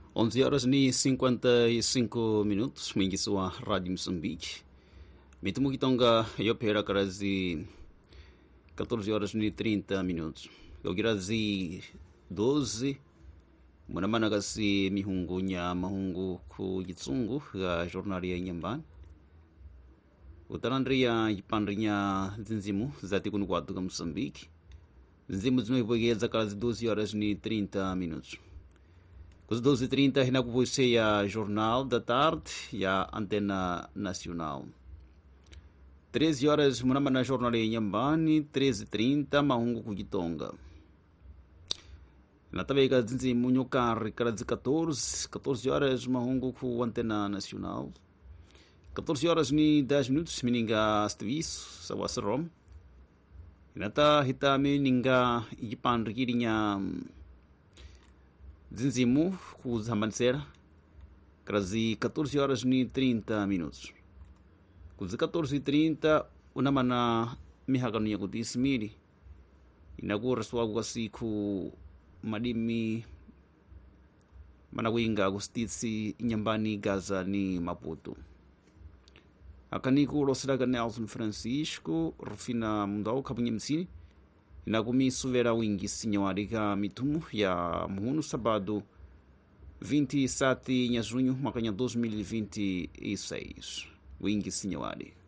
11 horas ni 55 minutos mwingizi wa Radio Moçambique. Mitumu kitonga yopera karazi 14 horas ni 30 minutos. Yogirazi 12 mwanamana kasi mihungunya mahungu ku gitsungu ga jornal ya Nyambani. Utarandria ipandrinya zinzimu zati kunu kwatu ka Moçambique. Zinzimu zimepogeza karazi 12 horas ni 30 minutos. Às 12h30, inaugurou-se a Jornal da Tarde e a Antena Nacional. 13 horas, Munama na Jornal em Nhambane, 13h30, Mahungu Kugitonga. Na Tabega Zinzi Munhokar, Caradzi 14 horas, Mahungu ku Antena Nacional. 14 horas ni 10 minutos, Mininga Astiviso, Sawasarom. Nata Hitame Ninga Ipandrikirinha. Zinzimu kuzambansera kazi 14 horas ni 30 minutos. Kuzi 14h30 unamana mihagano ya kudisimiri inagura swagu kwa siku madimi manawinga agustisi Nyambani Gaza ni Maputo. Akaniku losiraga Nelson Francisco Rufina Mundau Kabunyemsini inagumi suvera wingi sinyawarika mitumu ya muhunu sabado 27 de junho mwaka 2026 wingi sinyawari.